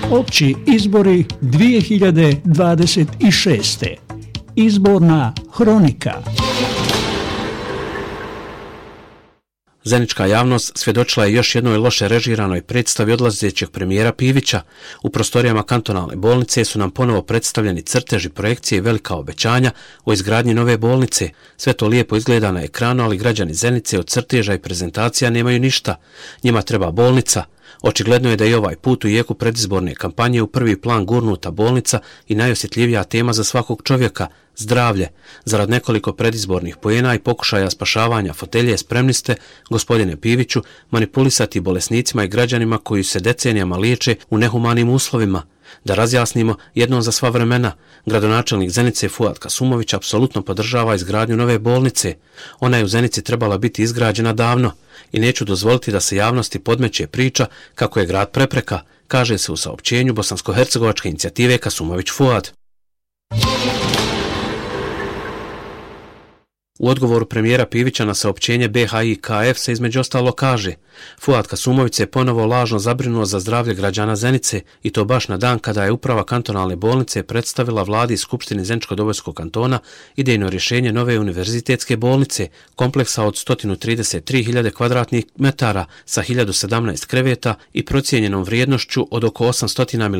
Opći izbori 2026. Izborna hronika. Zenička javnost svjedočila je još jednoj loše režiranoj predstavi odlazećeg premijera Pivića. U prostorijama kantonalne bolnice su nam ponovo predstavljeni crteži, projekcije i velika obećanja o izgradnji nove bolnice. Sve to lijepo izgleda na ekranu, ali građani Zenice od crteža i prezentacija nemaju ništa. Njima treba bolnica. Očigledno je da je ovaj put u jeku predizborne kampanje u prvi plan gurnuta bolnica i najosjetljivija tema za svakog čovjeka – zdravlje. Zarad nekoliko predizbornih poena i pokušaja spašavanja fotelje spremni ste, gospodine Piviću, manipulisati bolesnicima i građanima koji se decenijama liječe u nehumanim uslovima. Da razjasnimo jednom za sva vremena, gradonačelnik Zenice Fuad Kasumović apsolutno podržava izgradnju nove bolnice. Ona je u Zenici trebala biti izgrađena davno i neću dozvoliti da se javnosti podmeće priča kako je grad prepreka, kaže se u saopćenju bosansko-hercegovačke inicijative Kasumović Fuad. U odgovoru premijera Pivića na saopćenje BHIKF se između ostalo kaže: Fuad Kasumović se ponovo lažno zabrinuo za zdravlje građana Zenice i to baš na dan kada je uprava kantonalne bolnice predstavila vladi i Skupštini Zeničko-Dobojskog kantona idejno rješenje nove univerzitetske bolnice, kompleksa od 133.000 kvadratnih metara sa 1017 kreveta i procijenjenom vrijednošću od oko 800 miliona